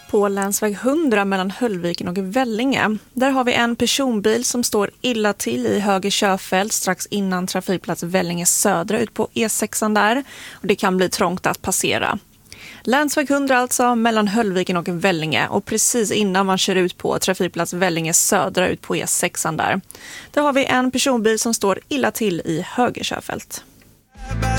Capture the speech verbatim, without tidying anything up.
på länsväg hundra mellan Höllviken och Vellinge. Där har vi en personbil som står illa till i höger körfält strax innan trafikplats Vellinge södra ut på E sex där. Och det kan bli trångt att passera. Länsväg hundra alltså mellan Höllviken och Vellinge och precis innan man kör ut på trafikplats Vellinge södra ut på E sex där. Där har vi en personbil som står illa till i höger körfält.